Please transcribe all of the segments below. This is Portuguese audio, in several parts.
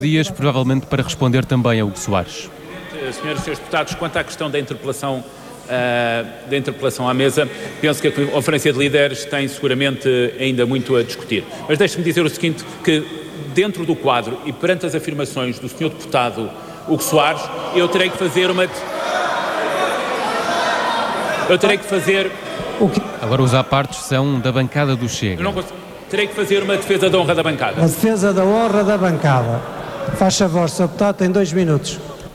Dias, provavelmente para responder também a Hugo Soares. Senhores e senhores deputados, quanto à questão da interpelação à mesa, penso que a Conferência de Líderes tem seguramente ainda muito a discutir. Mas deixe-me dizer o seguinte, que dentro do quadro e perante as afirmações do Sr. Deputado Hugo Soares, eu terei que fazer uma... Agora os apartes são da bancada do Chega. Terei que fazer uma defesa da honra da bancada. A defesa da honra da bancada. Faz favor, Sr. Deputado, tem 2 minutos.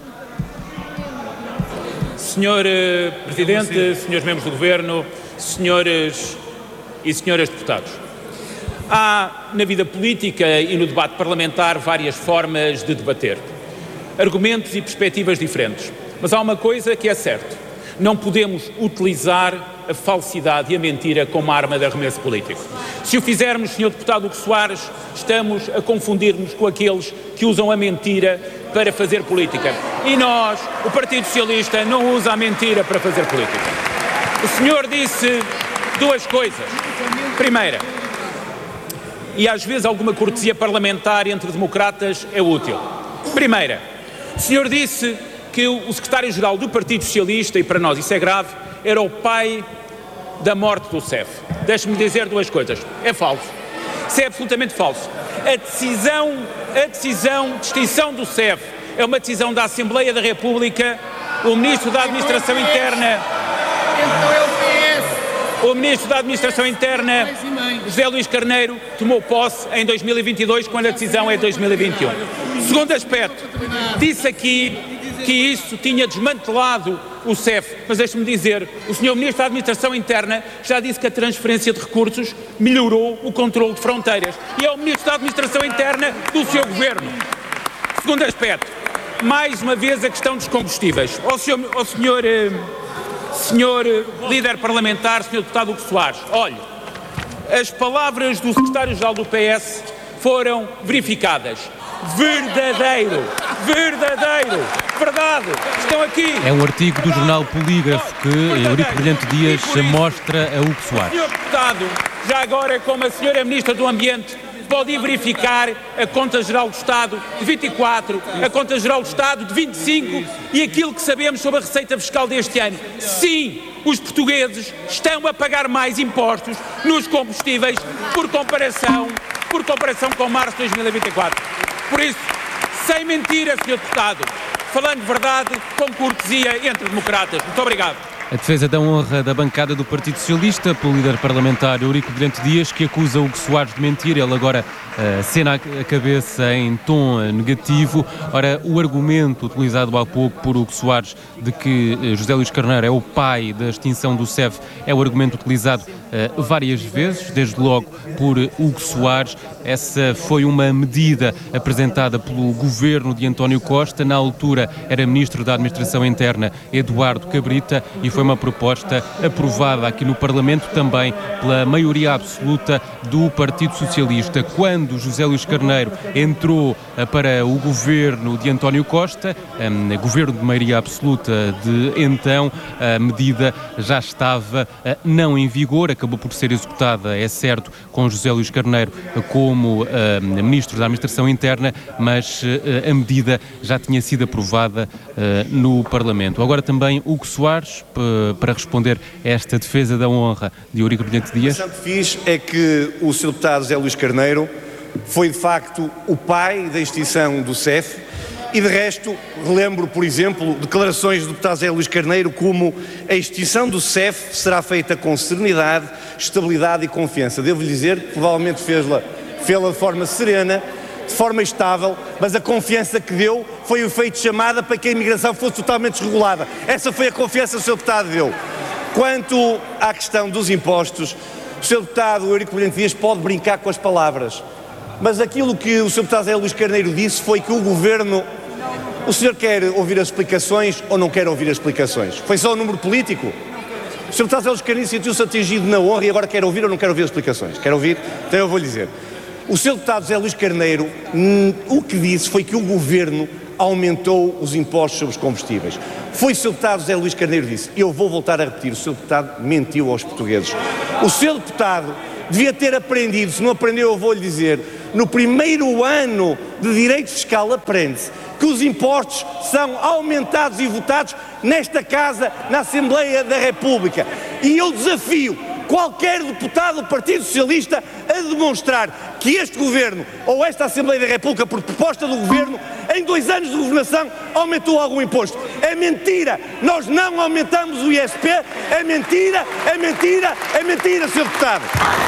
Senhor Presidente, senhores membros do Governo, senhores e senhoras deputados, há na vida política e no debate parlamentar várias formas de debater, argumentos e perspectivas diferentes, mas há uma coisa que é certa: não podemos utilizar a falsidade e a mentira como arma de arremesso político. Se o fizermos, Sr. Deputado Hugo Soares, estamos a confundir-nos com aqueles que usam a mentira para fazer política. E nós, o Partido Socialista, não usa a mentira para fazer política. O senhor disse 2 coisas. Primeira, e às vezes alguma cortesia parlamentar entre democratas é útil. Primeira, o senhor disse que o secretário-geral do Partido Socialista, e para nós isso é grave, era o pai da morte do CEF. Deixe-me dizer 2 coisas. É falso. Isso é absolutamente falso. A decisão de extinção do CEF é uma decisão da Assembleia da República. O Ministro da Administração Interna... O Ministro da Administração Interna, José Luís Carneiro, tomou posse em 2022, quando a decisão é de 2021. Segundo aspecto, disse aqui que isso tinha desmantelado o CEF, mas deixe-me dizer, o Sr. Ministro da Administração Interna já disse que a transferência de recursos melhorou o controle de fronteiras, e é o Ministro da Administração Interna do seu Governo. Segundo aspecto, mais uma vez a questão dos combustíveis. Ao senhor líder parlamentar, Sr. Deputado Hugo Soares, olhe, as palavras do secretário-geral do PS foram verificadas. Verdadeiro, verdade, estão aqui. É um artigo do jornal Polígrafo que Eurico Brilhante Dias mostra a Hugo Soares. Senhor Deputado, já agora, como a senhora Ministra do Ambiente, pode ir verificar a Conta Geral do Estado de 24, a Conta Geral do Estado de 25 e aquilo que sabemos sobre a receita fiscal deste ano. Sim, os portugueses estão a pagar mais impostos nos combustíveis por comparação com março de 2024. Por isso, sem mentira, Sr. Deputado, falando de verdade, com cortesia entre democratas. Muito obrigado. A defesa da honra da bancada do Partido Socialista pelo líder parlamentar Eurico Brilhante Dias, que acusa Hugo Soares de mentir. Ele agora acena a cabeça em tom negativo. Ora, o argumento utilizado há pouco por Hugo Soares de que José Luís Carneiro é o pai da extinção do CEF é o argumento utilizado várias vezes, desde logo por Hugo Soares. Essa foi uma medida apresentada pelo governo de António Costa. Na altura era ministro da Administração Interna Eduardo Cabrita e foi uma proposta aprovada aqui no Parlamento também pela maioria absoluta do Partido Socialista. Quando José Luís Carneiro entrou para o governo de António Costa, governo de maioria absoluta de então, a medida já estava não em vigor, acabou por ser executada, é certo, com José Luís Carneiro como ministro da Administração Interna, mas a medida já tinha sido aprovada no Parlamento. Agora também Hugo Soares, para responder a esta defesa da honra de Eurico Brilhante Dias. O que fiz é que o Sr. Deputado José Luís Carneiro foi de facto o pai da extinção do CEF e de resto relembro, por exemplo, declarações do deputado José Luís Carneiro como a extinção do CEF será feita com serenidade, estabilidade e confiança. Devo-lhe dizer que provavelmente fê-la de forma serena, de forma estável, mas a confiança que deu foi o efeito de chamada para que a imigração fosse totalmente desregulada. Essa foi a confiança que o Sr. Deputado deu. Quanto à questão dos impostos, o Sr. Deputado Eurico Brilhante Dias pode brincar com as palavras, mas aquilo que o Sr. Deputado José Luís Carneiro disse foi que o Governo... O senhor quer ouvir as explicações ou não quer ouvir as explicações? Foi só um número político? O Sr. Deputado José Luís Carneiro sentiu-se atingido na honra e agora quer ouvir ou não quer ouvir as explicações? Quer ouvir? Então eu vou-lhe dizer. O Sr. Deputado José Luís Carneiro, o que disse foi que o Governo aumentou os impostos sobre os combustíveis. Foi o Sr. Deputado José Luís Carneiro que disse. Eu vou voltar a repetir, o Sr. Deputado mentiu aos portugueses. O Sr. Deputado devia ter aprendido, se não aprendeu eu vou-lhe dizer, no primeiro ano de direito fiscal aprende-se que os impostos são aumentados e votados nesta Casa, na Assembleia da República. E eu desafio qualquer deputado do Partido Socialista a demonstrar que este Governo, ou esta Assembleia da República, por proposta do Governo, em 2 anos de governação, aumentou algum imposto. É mentira! Nós não aumentamos o ISP, é mentira, é mentira, é mentira, Sr. Deputado!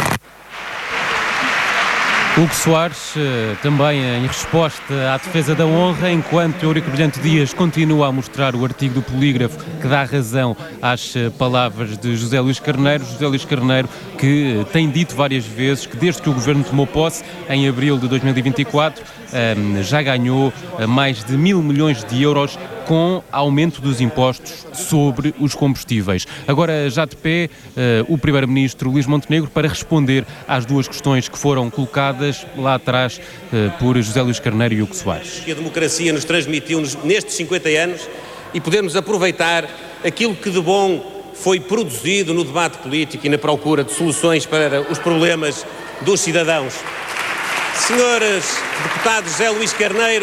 Hugo Soares, também em resposta à defesa da honra, enquanto Eurico Brilhante Dias continua a mostrar o artigo do Polígrafo que dá razão às palavras de José Luís Carneiro. José Luís Carneiro, que tem dito várias vezes que desde que o Governo tomou posse, em abril de 2024, já ganhou mais de 1.000 milhões de euros com aumento dos impostos sobre os combustíveis. Agora, já de pé, o Primeiro-Ministro Luís Montenegro para responder às duas questões que foram colocadas lá atrás por José Luís Carneiro e Hugo Soares. Que a democracia nos transmitiu nestes 50 anos e podermos aproveitar aquilo que de bom foi produzido no debate político e na procura de soluções para os problemas dos cidadãos. Senhores deputados José Luís Carneiro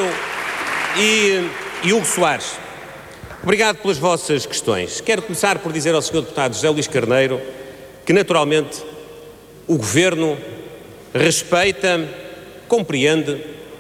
e Hugo Soares, obrigado pelas vossas questões. Quero começar por dizer ao Sr. Deputado José Luís Carneiro que, naturalmente, o Governo respeita, compreende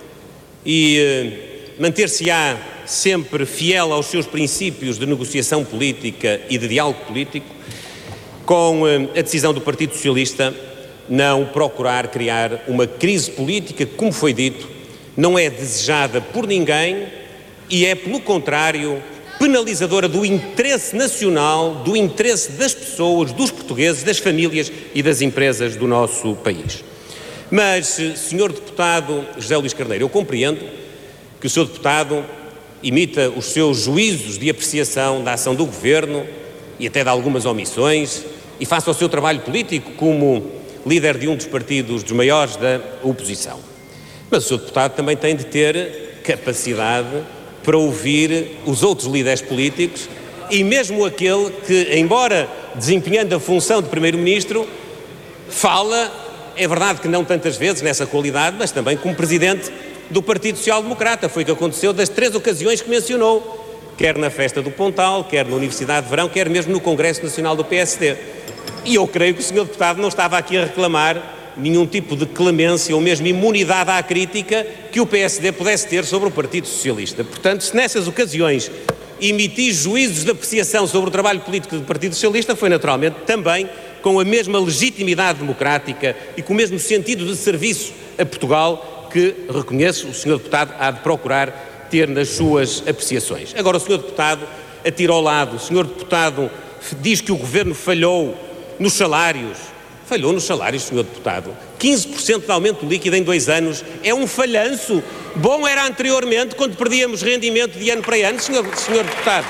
e manter-se-á sempre fiel aos seus princípios de negociação política e de diálogo político, com a decisão do Partido Socialista não procurar criar uma crise política que, como foi dito, não é desejada por ninguém e é, pelo contrário, penalizadora do interesse nacional, do interesse das pessoas, dos portugueses, das famílias e das empresas do nosso país. Mas, Sr. Deputado José Luís Carneiro, eu compreendo que o Sr. Deputado imita os seus juízos de apreciação da ação do Governo e até de algumas omissões e faça o seu trabalho político como líder de um dos partidos dos maiores da oposição. Mas o Sr. Deputado também tem de ter capacidade para ouvir os outros líderes políticos e mesmo aquele que, embora desempenhando a função de Primeiro-Ministro, fala, é verdade que não tantas vezes nessa qualidade, mas também como Presidente do Partido Social Democrata. Foi o que aconteceu das 3 ocasiões que mencionou, quer na festa do Pontal, quer na Universidade de Verão, quer mesmo no Congresso Nacional do PSD. E eu creio que o Sr. Deputado não estava aqui a reclamar nenhum tipo de clemência ou mesmo imunidade à crítica que o PSD pudesse ter sobre o Partido Socialista. Portanto, se nessas ocasiões emitir juízos de apreciação sobre o trabalho político do Partido Socialista, foi naturalmente também com a mesma legitimidade democrática e com o mesmo sentido de serviço a Portugal que, reconheço, o Sr. Deputado há de procurar ter nas suas apreciações. Agora, o Sr. Deputado atira ao lado, o Sr. Deputado diz que o Governo falhou nos salários. Falhou nos salários, Sr. Deputado. 15% de aumento líquido em 2 anos é um falhanço. Bom era anteriormente, quando perdíamos rendimento de ano para ano, Sr. Deputado.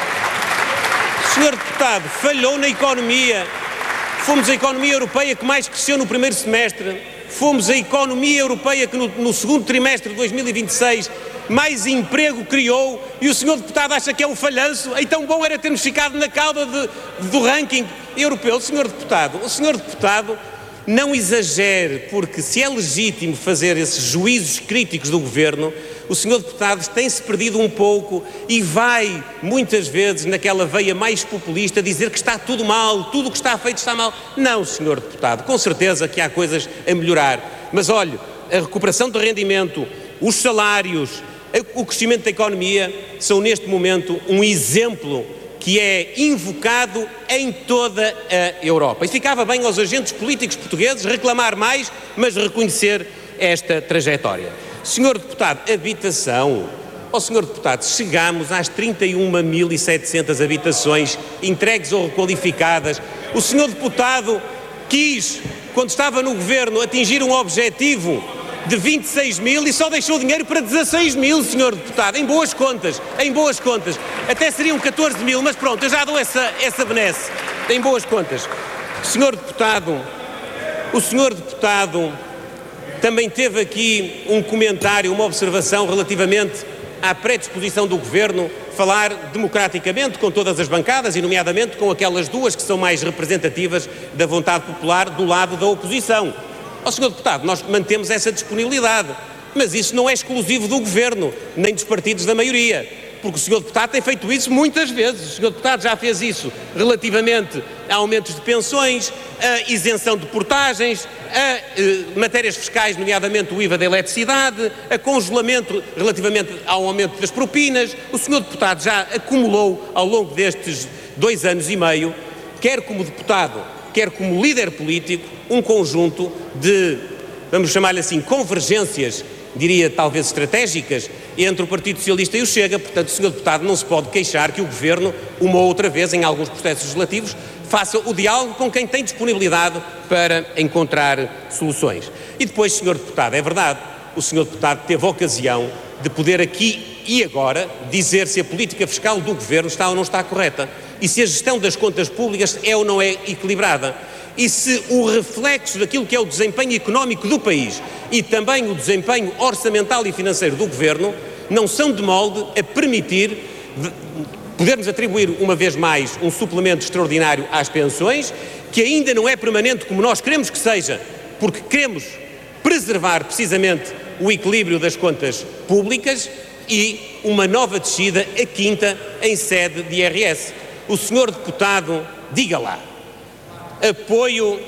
Sr. Deputado, falhou na economia. Fomos a economia europeia que mais cresceu no primeiro semestre. Fomos a economia europeia que no segundo trimestre de 2026 mais emprego criou e o Sr. Deputado acha que é um falhanço? Então bom era termos ficado na cauda do ranking europeu. O Sr. Deputado não exagere, porque se é legítimo fazer esses juízos críticos do Governo, o Sr. Deputado tem-se perdido um pouco e vai, muitas vezes, naquela veia mais populista, dizer que está tudo mal, tudo o que está feito está mal. Não, Sr. Deputado, com certeza que há coisas a melhorar. Mas, olhe, a recuperação do rendimento, os salários, o crescimento da economia são, neste momento, um exemplo que é invocado em toda a Europa. E ficava bem aos agentes políticos portugueses reclamar mais, mas reconhecer esta trajetória. Sr. Deputado, habitação. Sr. Deputado, chegamos às 31.700 habitações entregues ou requalificadas. O Sr. Deputado quis, quando estava no Governo, atingir um objetivo de 26 mil e só deixou dinheiro para 16 mil, Sr. Deputado, em boas contas, até seriam 14 mil, mas pronto, eu já dou essa benesse, em boas contas. O Sr. Deputado também teve aqui um comentário, uma observação relativamente à predisposição do Governo falar democraticamente com todas as bancadas e nomeadamente com aquelas duas que são mais representativas da vontade popular do lado da oposição. Ó Sr. Deputado, nós mantemos essa disponibilidade, mas isso não é exclusivo do Governo, nem dos partidos da maioria, porque o Sr. Deputado tem feito isso muitas vezes. O Sr. Deputado já fez isso relativamente a aumentos de pensões, a isenção de portagens, a matérias fiscais, nomeadamente o IVA da eletricidade, a congelamento relativamente ao aumento das propinas. O Sr. Deputado já acumulou ao longo destes 2 anos e meio, quer como deputado, quer como líder político, um conjunto de, vamos chamar-lhe assim, convergências, diria talvez estratégicas, entre o Partido Socialista e o Chega. Portanto, o Sr. Deputado não se pode queixar que o Governo, uma ou outra vez, em alguns processos legislativos, faça o diálogo com quem tem disponibilidade para encontrar soluções. E depois, Sr. Deputado, é verdade, o Sr. Deputado teve a ocasião de poder aqui e agora dizer se a política fiscal do Governo está ou não está correta e se a gestão das contas públicas é ou não é equilibrada. E se o reflexo daquilo que é o desempenho económico do país e também o desempenho orçamental e financeiro do Governo não são de molde a permitir podermos atribuir uma vez mais um suplemento extraordinário às pensões, que ainda não é permanente como nós queremos que seja, porque queremos preservar precisamente o equilíbrio das contas públicas, e uma nova descida, a quinta, em sede de IRS. O Sr. Deputado, diga lá, apoio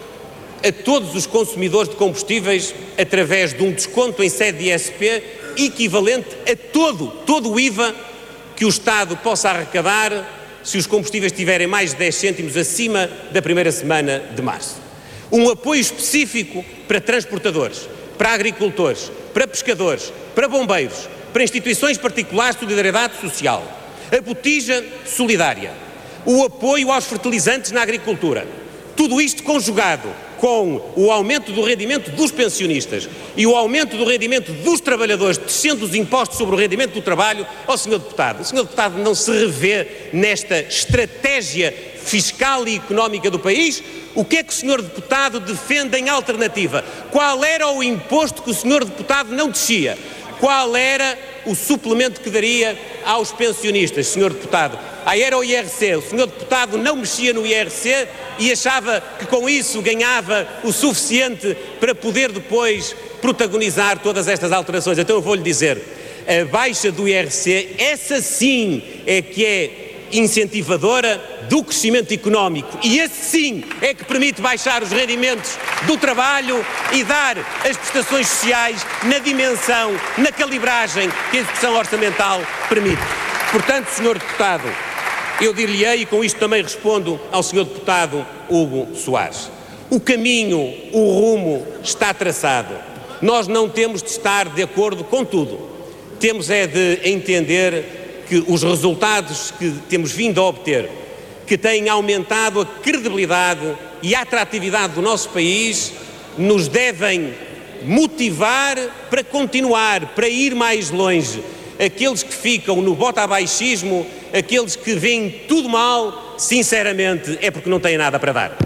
a todos os consumidores de combustíveis através de um desconto em sede de ISP equivalente a todo o IVA que o Estado possa arrecadar se os combustíveis tiverem mais de 10 cêntimos acima da primeira semana de março. Um apoio específico para transportadores, para agricultores, para pescadores, para bombeiros, para instituições particulares de solidariedade social, a botija solidária, o apoio aos fertilizantes na agricultura. Tudo isto conjugado com o aumento do rendimento dos pensionistas e o aumento do rendimento dos trabalhadores, descendo os impostos sobre o rendimento do trabalho. Ó Sr. Deputado, o Sr. Deputado não se revê nesta estratégia fiscal e económica do país? O que é que o Sr. Deputado defende em alternativa? Qual era o imposto que o Sr. Deputado não descia? Qual era o suplemento que daria aos pensionistas, Sr. Deputado? Aí era o IRC. O Sr. Deputado não mexia no IRC e achava que com isso ganhava o suficiente para poder depois protagonizar todas estas alterações. Então eu vou-lhe dizer, a baixa do IRC, essa sim é que é incentivadora do crescimento económico, e esse sim é que permite baixar os rendimentos do trabalho e dar as prestações sociais na dimensão, na calibragem que a execução orçamental permite. Portanto, Sr. Deputado, eu dir-lhe-ei, e com isto também respondo ao Sr. Deputado Hugo Soares, o caminho, o rumo está traçado. Nós não temos de estar de acordo com tudo. Temos é de entender que os resultados que temos vindo a obter, que têm aumentado a credibilidade e a atratividade do nosso país, nos devem motivar para continuar, para ir mais longe. Aqueles que ficam no bota-abaixismo, aqueles que veem tudo mal, sinceramente, é porque não têm nada para dar.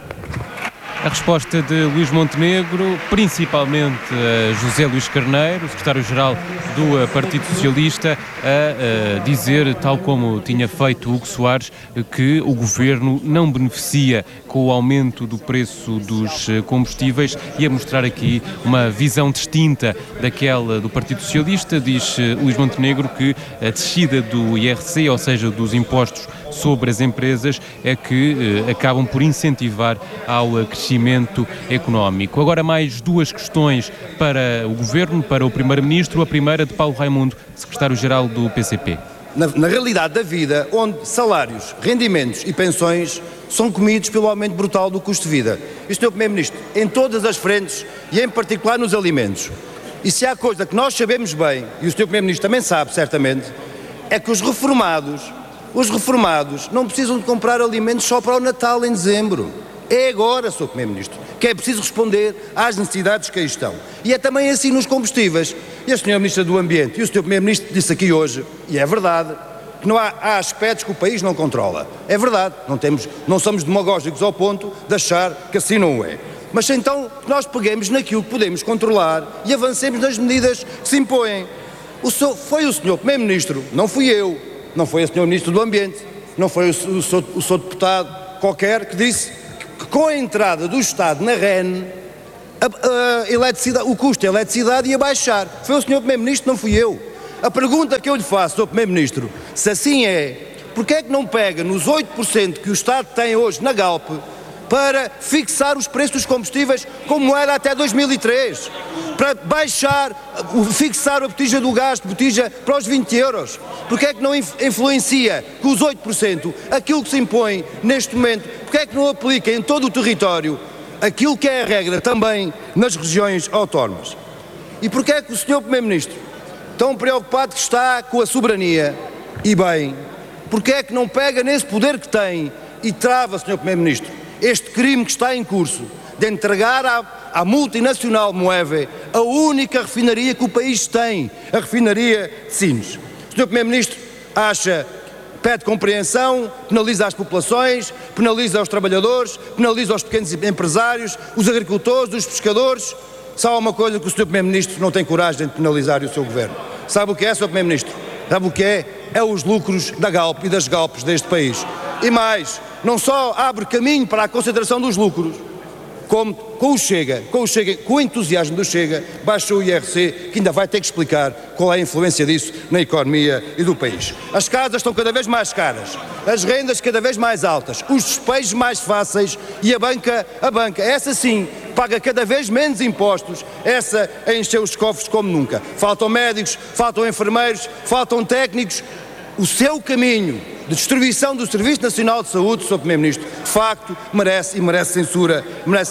A resposta de Luís Montenegro, principalmente a José Luís Carneiro, secretário-geral do Partido Socialista, a dizer, tal como tinha feito Hugo Soares, que o Governo não beneficia com o aumento do preço dos combustíveis, e a mostrar aqui uma visão distinta daquela do Partido Socialista. Diz Luís Montenegro que a descida do IRC, ou seja, dos impostos sobre as empresas, é que acabam por incentivar ao crescimento económico. Agora mais duas questões para o Governo, para o Primeiro-Ministro. A primeira de Paulo Raimundo, secretário-geral do PCP. Na realidade da vida, onde salários, rendimentos e pensões são comidos pelo aumento brutal do custo de vida. E o Sr. Primeiro-Ministro, em todas as frentes e em particular nos alimentos. E se há coisa que nós sabemos bem, e o Sr. Primeiro-Ministro também sabe certamente, é que os reformados não precisam de comprar alimentos só para o Natal em dezembro. É agora, Sr. Primeiro-Ministro, que é preciso responder às necessidades que aí estão. E é também assim nos combustíveis. E a Sra. Ministra do Ambiente e o Sr. Primeiro-Ministro disse aqui hoje, e é verdade, que não há aspectos que o país não controla. É verdade, não somos demagógicos ao ponto de achar que assim não é. Mas então nós peguemos naquilo que podemos controlar e avancemos nas medidas que se impõem. Foi o Sr. Primeiro-Ministro, não fui eu, não foi a Sra. Ministra do Ambiente, não foi o Sr. Deputado qualquer que disse que com a entrada do Estado na REN, o custo da eletricidade ia baixar. Foi o Sr. Primeiro-Ministro, não fui eu. A pergunta que eu lhe faço, Sr. Primeiro-Ministro, se assim é, porquê é que não pega nos 8% que o Estado tem hoje na Galp para fixar os preços dos combustíveis como era até 2003? Para fixar a botija do gás, botija para os 20 euros? Porquê é que não influencia com os 8% aquilo que se impõe neste momento? Porquê é que não aplica em todo o território aquilo que é a regra também nas regiões autónomas? E porquê é que o Sr. Primeiro-Ministro, tão preocupado que está com a soberania, e bem, porquê é que não pega nesse poder que tem e trava, Sr. Primeiro-Ministro, este crime que está em curso de entregar à multinacional Moeve a única refinaria que o país tem, a refinaria de Sines? O Sr. Primeiro-Ministro pede compreensão, penaliza as populações, penaliza os trabalhadores, penaliza os pequenos empresários, os agricultores, os pescadores. Sabe uma coisa que o Sr. Primeiro-Ministro não tem coragem de penalizar o seu governo? Sabe o que é, Sr. Primeiro-Ministro? Sabe o que é? É os lucros da Galp e das Galpes deste país. E mais, não só abre caminho para a concentração dos lucros, como com o entusiasmo do Chega, baixou o IRC, que ainda vai ter que explicar qual é a influência disso na economia e do país. As casas estão cada vez mais caras, as rendas cada vez mais altas, os despejos mais fáceis e a banca, essa sim, paga cada vez menos impostos, essa a encher os cofres como nunca. Faltam médicos, faltam enfermeiros, faltam técnicos. O seu caminho de destruição do Serviço Nacional de Saúde, Sr. Primeiro-Ministro, de facto merece censura.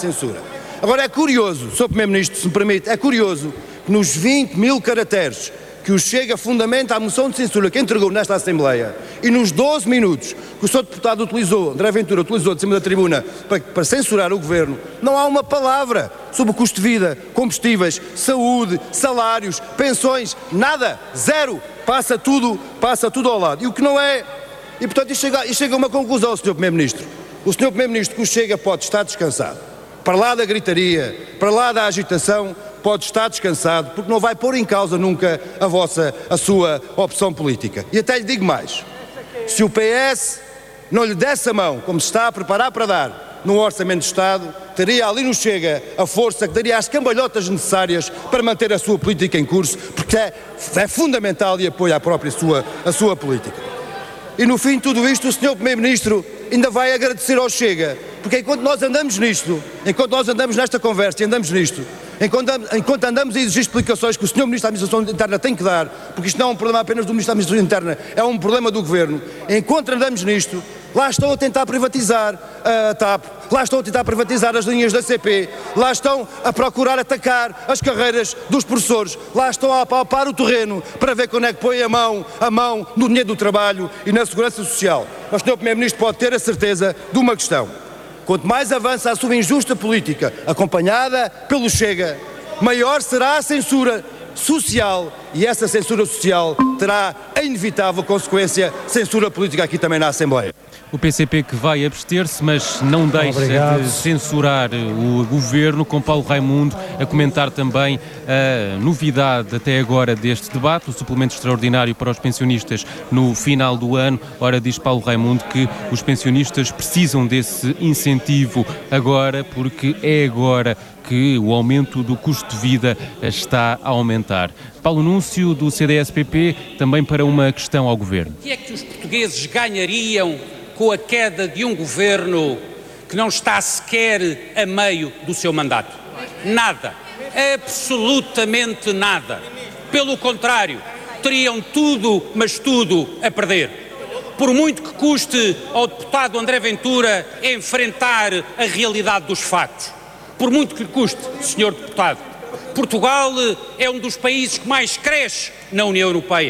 Agora é curioso, Sr. Primeiro-Ministro, se me permite, é curioso que nos 20 mil caracteres que o Chega fundamenta a moção de censura que entregou nesta Assembleia e nos 12 minutos que o Sr. Deputado André Ventura utilizou de cima da tribuna para censurar o Governo, não há uma palavra sobre o custo de vida, combustíveis, saúde, salários, pensões, nada, zero, passa tudo ao lado. E o que não é... E portanto chega a uma conclusão, Sr. Primeiro-Ministro. O Sr. Primeiro-Ministro que o Chega pode estar descansado. Para lá da gritaria, para lá da agitação, pode estar descansado, porque não vai pôr em causa nunca a sua opção política. E até lhe digo mais, se o PS não lhe desse a mão, como se está a preparar para dar no Orçamento de Estado, teria ali no Chega a força que daria as cambalhotas necessárias para manter a sua política em curso, porque é fundamental e apoia a sua política. E no fim de tudo isto, o Sr. Primeiro-Ministro ainda vai agradecer ao Chega, porque enquanto nós andamos nesta conversa e andamos nisto, enquanto andamos a exigir explicações que o Sr. Ministro da Administração Interna tem que dar, porque isto não é um problema apenas do Ministro da Administração Interna, é um problema do Governo, enquanto andamos nisto, lá estão a tentar privatizar a TAP, lá estão a tentar privatizar as linhas da CP, lá estão a procurar atacar as carreiras dos professores, lá estão a apalpar o terreno para ver quando é que põe a mão no dinheiro do trabalho e na segurança social. Mas o Sr. Primeiro-Ministro pode ter a certeza de uma questão: quanto mais avança a sua injusta política, acompanhada pelo Chega, maior será a censura social, e essa censura social terá a inevitável consequência, censura política aqui também na Assembleia. O PCP que vai abster-se, mas não deixa de censurar o Governo, com Paulo Raimundo a comentar também a novidade até agora deste debate, o suplemento extraordinário para os pensionistas no final do ano. Ora, diz Paulo Raimundo que os pensionistas precisam desse incentivo agora, porque é agora que o aumento do custo de vida está a aumentar. Paulo Núncio, do CDS-PP, também para uma questão ao Governo. O que é que os portugueses ganhariam com a queda de um governo que não está sequer a meio do seu mandato? Nada. Absolutamente nada. Pelo contrário, teriam tudo, mas tudo a perder. Por muito que custe ao deputado André Ventura enfrentar a realidade dos factos. Por muito que lhe custe, Sr. Deputado, Portugal é um dos países que mais cresce na União Europeia.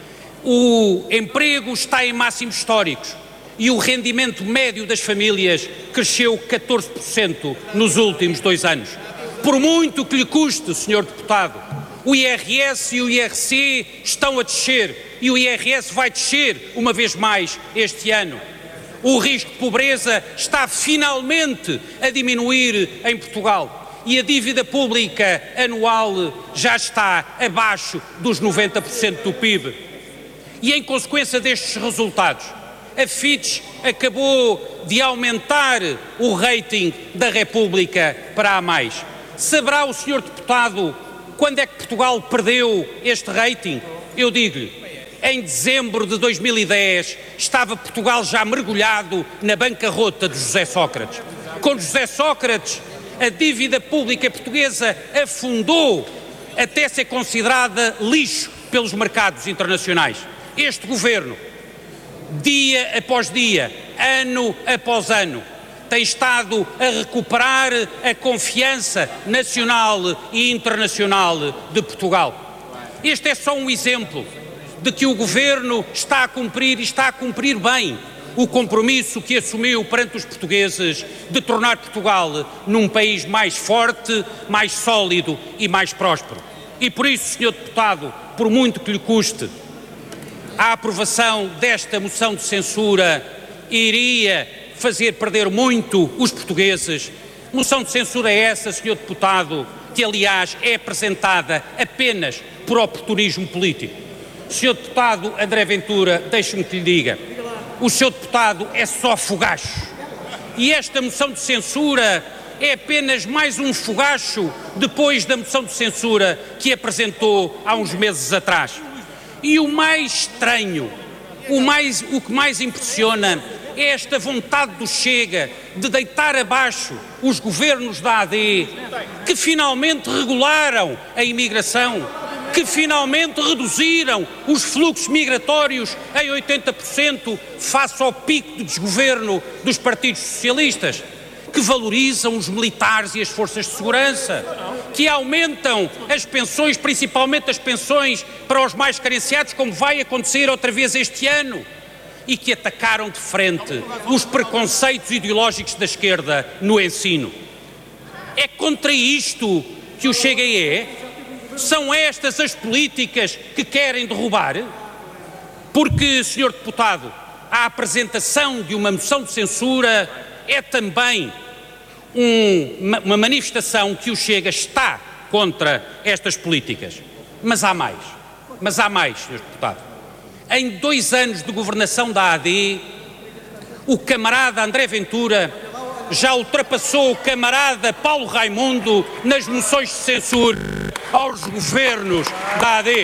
O emprego está em máximos históricos e o rendimento médio das famílias cresceu 14% nos últimos 2 anos. Por muito que lhe custe, Sr. Deputado, o IRS e o IRC estão a descer e o IRS vai descer uma vez mais este ano. O risco de pobreza está finalmente a diminuir em Portugal e a dívida pública anual já está abaixo dos 90% do PIB. E em consequência destes resultados, a Fitch acabou de aumentar o rating da República para A+. Saberá o senhor deputado quando é que Portugal perdeu este rating? Eu digo-lhe, em dezembro de 2010 estava Portugal já mergulhado na bancarrota de José Sócrates. Com José Sócrates, a dívida pública portuguesa afundou até ser considerada lixo pelos mercados internacionais. Este governo, dia após dia, ano após ano, tem estado a recuperar a confiança nacional e internacional de Portugal. Este é só um exemplo de que o governo está a cumprir, e está a cumprir bem, o compromisso que assumiu perante os portugueses de tornar Portugal num país mais forte, mais sólido e mais próspero. E por isso, Sr. Deputado, por muito que lhe custe, a aprovação desta moção de censura iria fazer perder muito os portugueses. Moção de censura é essa, Sr. Deputado, que aliás é apresentada apenas por oportunismo político. Sr. Deputado André Ventura, deixe-me que lhe diga, o Sr. Deputado é só fogacho. E esta moção de censura é apenas mais um fogacho depois da moção de censura que apresentou há uns meses atrás. E o mais estranho, o que mais impressiona é esta vontade do Chega de deitar abaixo os governos da AD, que finalmente regularam a imigração, que finalmente reduziram os fluxos migratórios em 80% face ao pico de desgoverno dos partidos socialistas, que valorizam os militares e as forças de segurança, que aumentam as pensões, principalmente as pensões para os mais carenciados, como vai acontecer outra vez este ano, e que atacaram de frente os preconceitos ideológicos da esquerda no ensino. É contra isto que o Chega é? São estas as políticas que querem derrubar? Porque, Sr. Deputado, a apresentação de uma moção de censura é também uma manifestação que o Chega está contra estas políticas. Mas há mais, Sr. Deputado. Em 2 anos de governação da AD, o camarada André Ventura já ultrapassou o camarada Paulo Raimundo nas moções de censura aos governos da AD.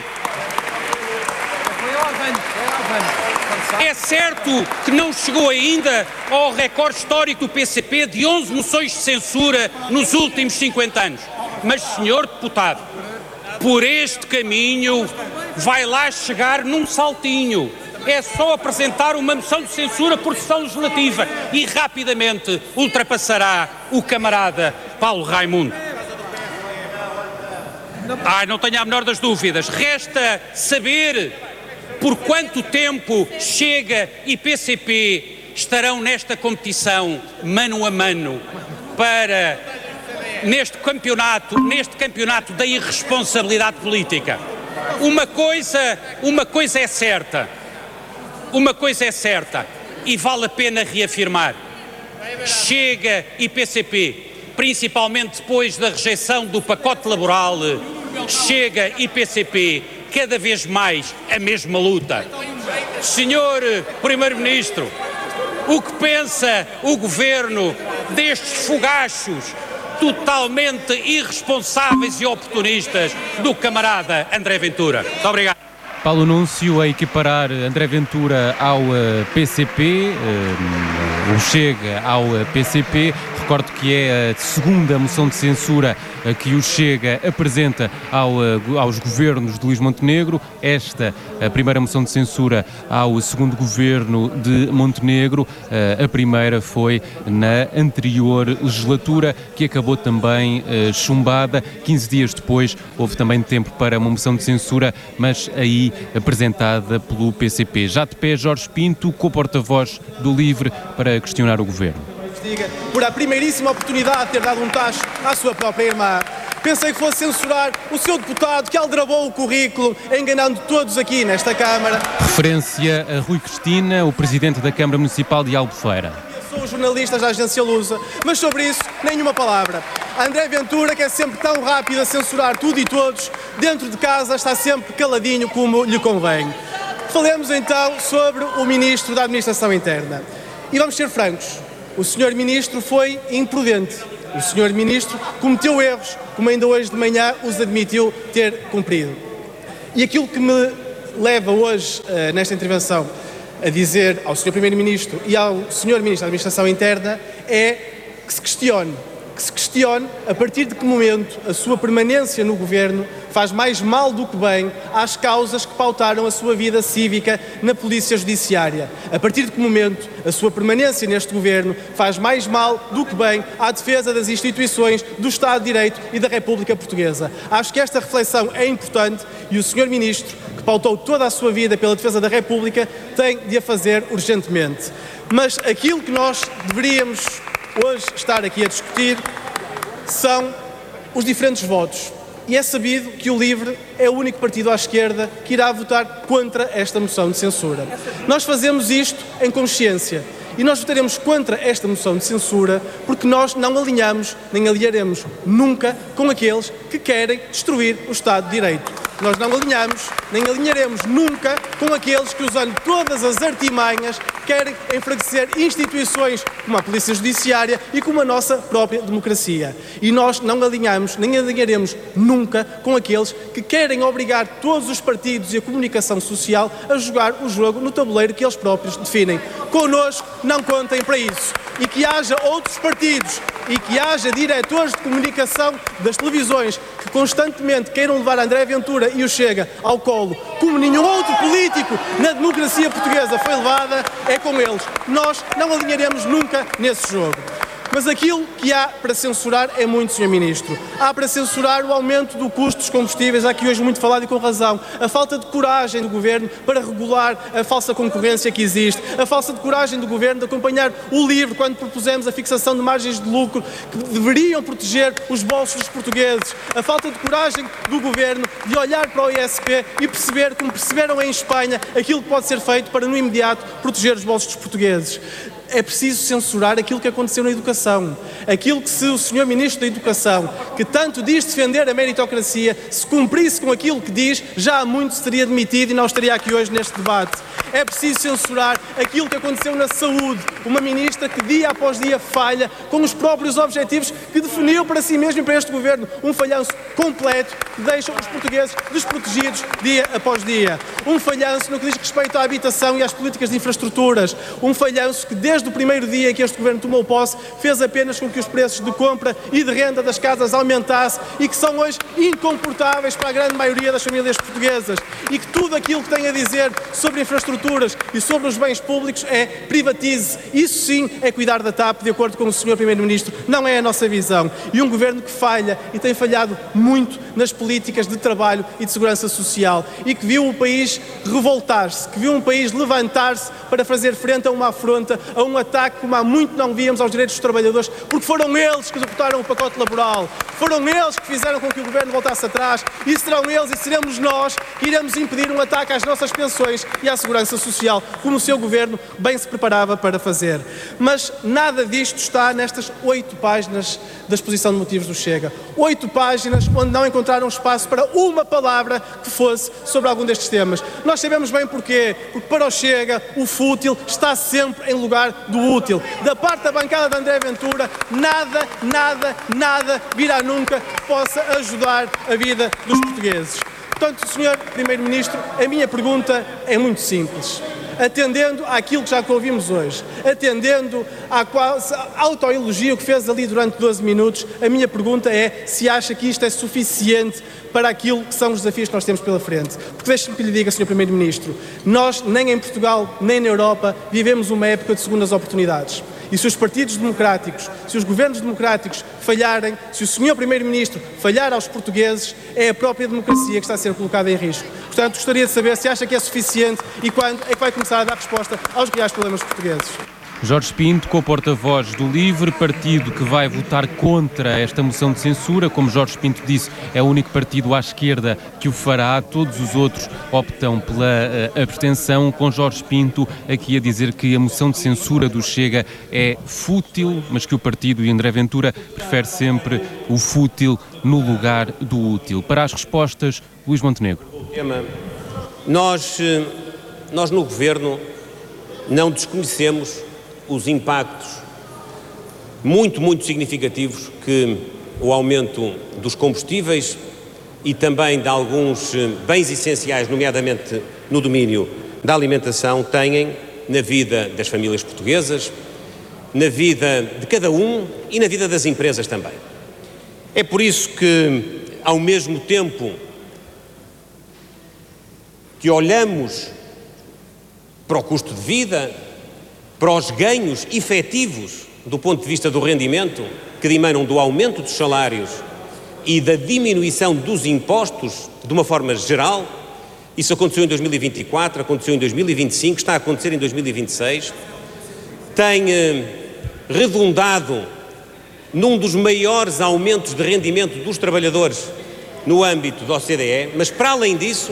É certo que não chegou ainda ao recorde histórico do PCP de 11 moções de censura nos últimos 50 anos. Mas, Sr. Deputado, por este caminho vai lá chegar num saltinho. É só apresentar uma moção de censura por sessão legislativa e rapidamente ultrapassará o camarada Paulo Raimundo. Não tenho a menor das dúvidas. Resta saber por quanto tempo Chega e PCP estarão nesta competição mano a mano para neste campeonato da irresponsabilidade política. Uma coisa é certa e vale a pena reafirmar. Chega e PCP, principalmente depois da rejeição do pacote laboral, Chega e PCP, cada vez mais a mesma luta. Senhor Primeiro-Ministro, o que pensa o Governo destes fogachos totalmente irresponsáveis e oportunistas do camarada André Ventura? Muito obrigado. Paulo Núncio a equiparar André Ventura ao PCP, o Chega ao PCP. Recordo que é a segunda moção de censura que o Chega apresenta aos governos de Luís Montenegro. Esta, a primeira moção de censura ao segundo governo de Montenegro. A primeira foi na anterior legislatura, que acabou também chumbada. 15 dias depois houve também tempo para uma moção de censura, mas aí apresentada pelo PCP. Já de pé, Jorge Pinto, co-porta-voz do LIVRE, para questionar o governo. Por a primeiríssima oportunidade de ter dado um tacho à sua própria irmã. Pensei que fosse censurar o seu deputado que aldrabou o currículo, enganando todos aqui nesta Câmara. Referência a Rui Cristina, o presidente da Câmara Municipal de Albufeira. Sou jornalista da agência Lusa, mas sobre isso nenhuma palavra. André Ventura, que é sempre tão rápido a censurar tudo e todos, dentro de casa está sempre caladinho como lhe convém. Falemos então sobre o Ministro da Administração Interna. E vamos ser francos. O Sr. Ministro foi imprudente. O Sr. Ministro cometeu erros, como ainda hoje de manhã os admitiu ter cumprido. E aquilo que me leva hoje, nesta intervenção, a dizer ao Sr. Primeiro-Ministro e ao Sr. Ministro da Administração Interna é que se questione a partir de que momento a sua permanência no Governo faz mais mal do que bem às causas que pautaram a sua vida cívica na Polícia Judiciária. A partir de que momento a sua permanência neste Governo faz mais mal do que bem à defesa das instituições, do Estado de Direito e da República Portuguesa. Acho que esta reflexão é importante e o Sr. Ministro, que pautou toda a sua vida pela defesa da República, tem de a fazer urgentemente. Mas aquilo que nós deveríamos hoje estar aqui a discutir são os diferentes votos. E é sabido que o LIVRE é o único partido à esquerda que irá votar contra esta moção de censura. Nós fazemos isto em consciência e nós votaremos contra esta moção de censura porque nós não alinhamos nem alinharemos nunca com aqueles que querem destruir o Estado de Direito. Nós não alinhamos nem alinharemos nunca com aqueles que, usando todas as artimanhas, querem enfraquecer instituições como a Polícia Judiciária e como a nossa própria democracia. E nós não alinhamos nem alinharemos nunca com aqueles que querem obrigar todos os partidos e a comunicação social a jogar o jogo no tabuleiro que eles próprios definem. Connosco não contem para isso. E que haja outros partidos e que haja diretores de comunicação das televisões que constantemente queiram levar André Ventura e o Chega ao colo, como nenhum outro político na democracia portuguesa foi levada, é com eles. Nós não alinharemos nunca nesse jogo. Mas aquilo que há para censurar é muito, Sr. Ministro. Há para censurar o aumento do custo dos combustíveis, há aqui hoje muito falado e com razão. A falta de coragem do Governo para regular a falsa concorrência que existe. A falta de coragem do Governo de acompanhar o LIVRE quando propusemos a fixação de margens de lucro que deveriam proteger os bolsos dos portugueses. A falta de coragem do Governo de olhar para o ISP e perceber, como perceberam em Espanha, aquilo que pode ser feito para, no imediato, proteger os bolsos dos portugueses. É preciso censurar aquilo que aconteceu na educação. Aquilo que, se o Sr. Ministro da Educação, que tanto diz defender a meritocracia, se cumprisse com aquilo que diz, já há muito se teria demitido e não estaria aqui hoje neste debate. É preciso censurar aquilo que aconteceu na saúde. Uma ministra que dia após dia falha com os próprios objetivos que definiu para si mesmo e para este Governo. Um falhanço completo que deixa os portugueses desprotegidos dia após dia. Um falhanço no que diz respeito à habitação e às políticas de infraestruturas. Um falhanço que desde o primeiro dia em que este Governo tomou posse fez apenas com que os preços de compra e de renda das casas aumentassem e que são hoje incomportáveis para a grande maioria das famílias portuguesas. E que tudo aquilo que tem a dizer sobre infraestruturas e sobre os bens públicos é privatize. Isso sim é cuidar da TAP, de acordo com o Sr. Primeiro-Ministro. Não é a nossa visão. E um Governo que falha e tem falhado muito nas políticas de trabalho e de segurança social e que viu o país revoltar-se, que viu um país levantar-se para fazer frente a uma afronta, a um ataque como há muito não víamos aos direitos dos trabalhadores, porque foram eles que executaram o pacote laboral, foram eles que fizeram com que o Governo voltasse atrás e serão eles e seremos nós que iremos impedir um ataque às nossas pensões e à segurança social, como o seu Governo bem se preparava para fazer. Mas nada disto está nestas 8 páginas da exposição de motivos do Chega. 8 páginas onde não encontraram espaço para uma palavra que fosse sobre algum destes temas. Nós sabemos bem porquê, porque para o Chega o fútil está sempre em lugar do útil. Da parte da bancada de André Ventura, nada virá nunca que possa ajudar a vida dos portugueses. Portanto, Sr. Primeiro-Ministro, a minha pergunta é muito simples. Atendendo àquilo que já ouvimos hoje, atendendo à autoelogio que fez ali durante 12 minutos, a minha pergunta é se acha que isto é suficiente para aquilo que são os desafios que nós temos pela frente. Porque deixe-me que lhe diga, Sr. Primeiro-Ministro, nós nem em Portugal, nem na Europa, vivemos uma época de segundas oportunidades. E se os partidos democráticos, se os governos democráticos falharem, se o Sr. Primeiro-Ministro falhar aos portugueses, é a própria democracia que está a ser colocada em risco. Portanto, gostaria de saber se acha que é suficiente e quando é que vai começar a dar resposta aos reais problemas portugueses. Jorge Pinto, co-porta-voz do LIVRE, partido que vai votar contra esta moção de censura. Como Jorge Pinto disse, é o único partido à esquerda que o fará. Todos os outros optam pela abstenção. Com Jorge Pinto aqui a dizer que a moção de censura do Chega é fútil, mas que o partido e André Ventura prefere sempre o fútil no lugar do útil. Para as respostas, Luís Montenegro. Nós no Governo não desconhecemos os impactos muito significativos que o aumento dos combustíveis e também de alguns bens essenciais, nomeadamente no domínio da alimentação, têm na vida das famílias portuguesas, na vida de cada um e na vida das empresas também. É por isso que, ao mesmo tempo que olhamos para o custo de vida, para os ganhos efetivos do ponto de vista do rendimento, que emanam do aumento dos salários e da diminuição dos impostos de uma forma geral, isso aconteceu em 2024, aconteceu em 2025, está a acontecer em 2026, tem redundado num dos maiores aumentos de rendimento dos trabalhadores no âmbito da OCDE, mas para além disso,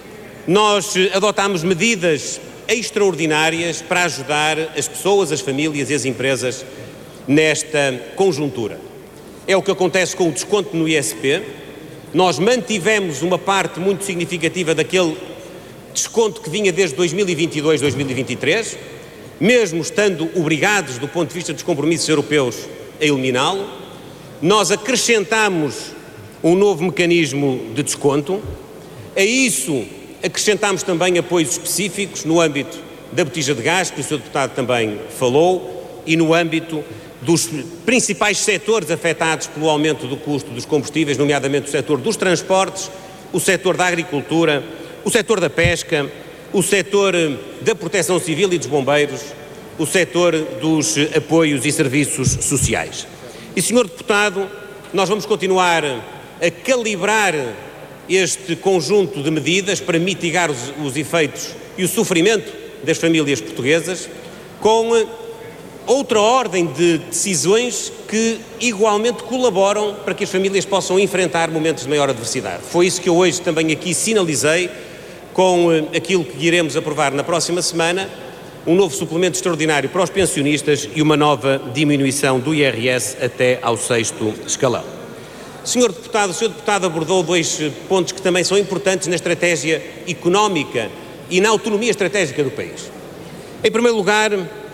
nós adotámos medidas extraordinárias para ajudar as pessoas, as famílias e as empresas nesta conjuntura. É o que acontece com o desconto no ISP. Nós mantivemos uma parte muito significativa daquele desconto que vinha desde 2022, 2023, mesmo estando obrigados, do ponto de vista dos compromissos europeus, a eliminá-lo. Nós acrescentamos um novo mecanismo de desconto. A isso acrescentámos também apoios específicos no âmbito da botija de gás, que o Sr. Deputado também falou, e no âmbito dos principais setores afetados pelo aumento do custo dos combustíveis, nomeadamente o setor dos transportes, o setor da agricultura, o setor da pesca, o setor da proteção civil e dos bombeiros, o setor dos apoios e serviços sociais. E, Sr. Deputado, nós vamos continuar a calibrar este conjunto de medidas para mitigar os efeitos e o sofrimento das famílias portuguesas, com outra ordem de decisões que igualmente colaboram para que as famílias possam enfrentar momentos de maior adversidade. Foi isso que eu hoje também aqui sinalizei com aquilo que iremos aprovar na próxima semana, um novo suplemento extraordinário para os pensionistas e uma nova diminuição do IRS até ao 6º escalão. O Sr. Deputado abordou dois pontos que também são importantes na estratégia económica e na autonomia estratégica do país. Em primeiro lugar,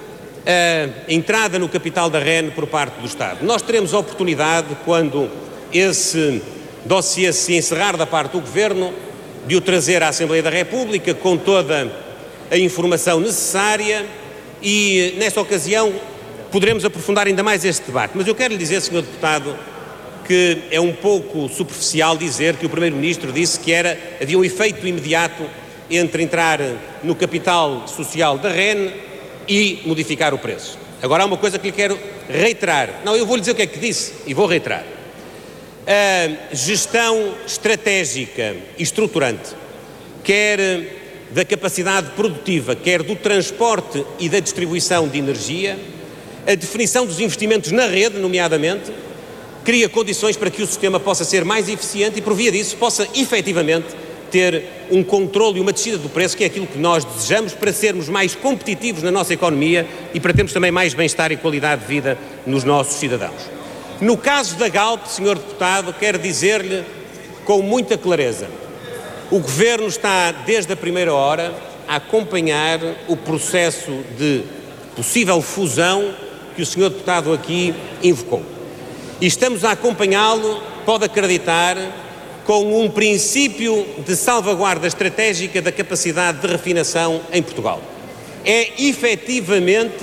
a entrada no capital da REN por parte do Estado. Nós teremos a oportunidade, quando esse dossiê se encerrar da parte do Governo, de o trazer à Assembleia da República com toda a informação necessária e, nessa ocasião, poderemos aprofundar ainda mais este debate. Mas eu quero lhe dizer, Sr. Deputado, que é um pouco superficial dizer que o Primeiro-Ministro disse que havia um efeito imediato entre entrar no capital social da REN e modificar o preço. Agora há uma coisa que lhe quero reiterar. Não, eu vou lhe dizer o que é que disse e vou reiterar. A gestão estratégica e estruturante, quer da capacidade produtiva, quer do transporte e da distribuição de energia, a definição dos investimentos na rede, nomeadamente, cria condições para que o sistema possa ser mais eficiente e, por via disso, possa efetivamente ter um controle e uma descida do preço, que é aquilo que nós desejamos para sermos mais competitivos na nossa economia e para termos também mais bem-estar e qualidade de vida nos nossos cidadãos. No caso da Galp, Sr. Deputado, quero dizer-lhe com muita clareza, o Governo está, desde a primeira hora, a acompanhar o processo de possível fusão que o Sr. Deputado aqui invocou. E estamos a acompanhá-lo, pode acreditar, com um princípio de salvaguarda estratégica da capacidade de refinação em Portugal. É efetivamente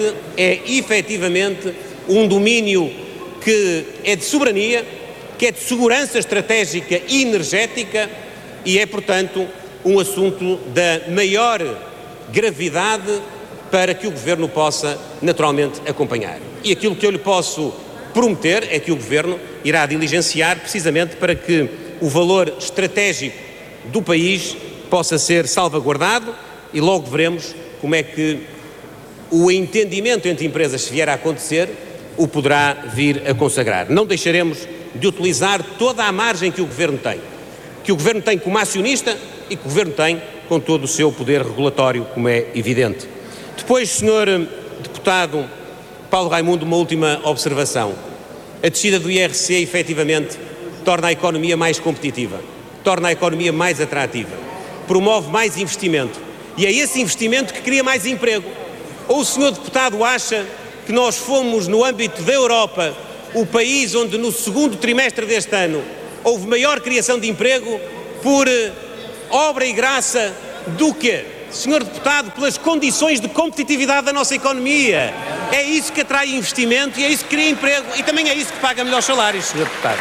um domínio que é de soberania, que é de segurança estratégica e energética e é, portanto, um assunto da maior gravidade para que o Governo possa naturalmente acompanhar. E aquilo que eu lhe posso prometer é que o Governo irá diligenciar precisamente para que o valor estratégico do país possa ser salvaguardado e logo veremos como é que o entendimento entre empresas, se vier a acontecer, o poderá vir a consagrar. Não deixaremos de utilizar toda a margem que o Governo tem como acionista e que o Governo tem com todo o seu poder regulatório, como é evidente. Depois, Sr. Deputado Paulo Raimundo, uma última observação. A descida do IRC, efetivamente, torna a economia mais competitiva, torna a economia mais atrativa, promove mais investimento e é esse investimento que cria mais emprego. Ou o Sr. Deputado acha que nós fomos, no âmbito da Europa, o país onde no segundo trimestre deste ano houve maior criação de emprego por obra e graça do que, Sr. Deputado, pelas condições de competitividade da nossa economia. É isso que atrai investimento e é isso que cria emprego e também é isso que paga melhores salários, Sr. Deputado.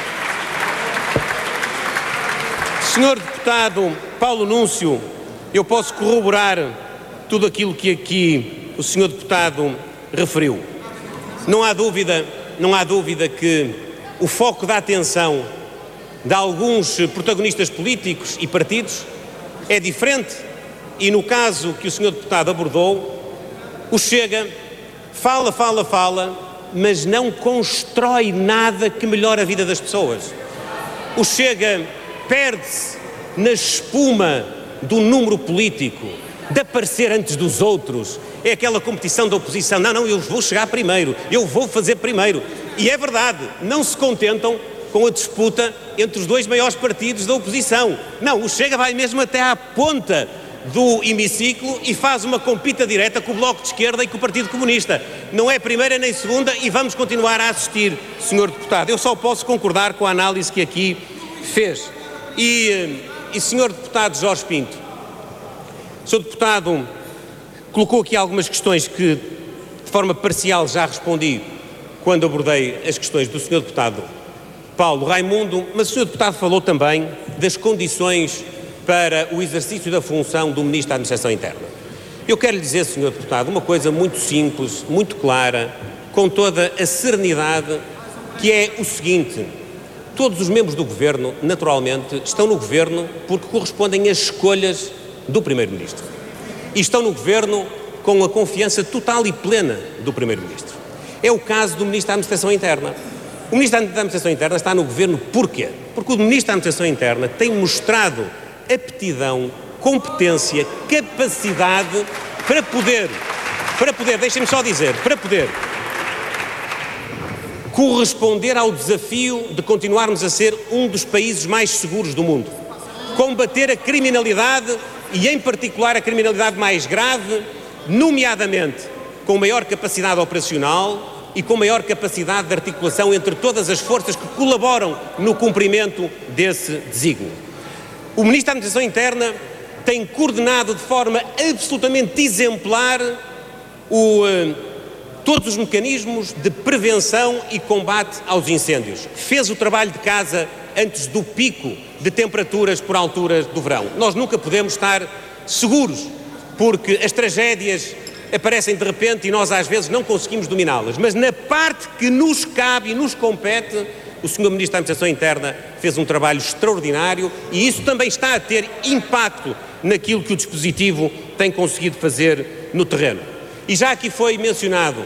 Sr. Deputado Paulo Núncio, eu posso corroborar tudo aquilo que aqui o Sr. Deputado referiu. Não há dúvida que o foco da atenção de alguns protagonistas políticos e partidos é diferente e no caso que o Sr. Deputado abordou, o Chega fala, mas não constrói nada que melhore a vida das pessoas. O Chega perde-se na espuma do número político, de aparecer antes dos outros. É aquela competição da oposição. Não, eu vou chegar primeiro, eu vou fazer primeiro. E é verdade, não se contentam com a disputa entre os dois maiores partidos da oposição. Não, o Chega vai mesmo até à ponta do hemiciclo e faz uma compita direta com o Bloco de Esquerda e com o Partido Comunista. Não é primeira nem segunda e vamos continuar a assistir, Sr. Deputado. Eu só posso concordar com a análise que aqui fez. E Sr. Deputado Jorge Pinto, Sr. Deputado colocou aqui algumas questões que de forma parcial já respondi quando abordei as questões do Sr. Deputado Paulo Raimundo, mas o Sr. Deputado falou também das condições para o exercício da função do Ministro da Administração Interna. Eu quero lhe dizer, Sr. Deputado, uma coisa muito simples, muito clara, com toda a serenidade, que é o seguinte: todos os membros do Governo, naturalmente, estão no Governo porque correspondem às escolhas do Primeiro-Ministro. E estão no Governo com a confiança total e plena do Primeiro-Ministro. É o caso do Ministro da Administração Interna. O Ministro da Administração Interna está no Governo porquê? Porque o Ministro da Administração Interna tem mostrado aptidão, competência, capacidade para poder, deixem-me só dizer, para poder corresponder ao desafio de continuarmos a ser um dos países mais seguros do mundo. Combater a criminalidade e, em particular, a criminalidade mais grave, nomeadamente com maior capacidade operacional e com maior capacidade de articulação entre todas as forças que colaboram no cumprimento desse desígnio. O Ministro da Administração Interna tem coordenado de forma absolutamente exemplar todos os mecanismos de prevenção e combate aos incêndios. Fez o trabalho de casa antes do pico de temperaturas por alturas do verão. Nós nunca podemos estar seguros, porque as tragédias aparecem de repente e nós às vezes não conseguimos dominá-las. Mas na parte que nos cabe e nos compete, o Sr. Ministro da Administração Interna fez um trabalho extraordinário e isso também está a ter impacto naquilo que o dispositivo tem conseguido fazer no terreno. E já aqui foi mencionado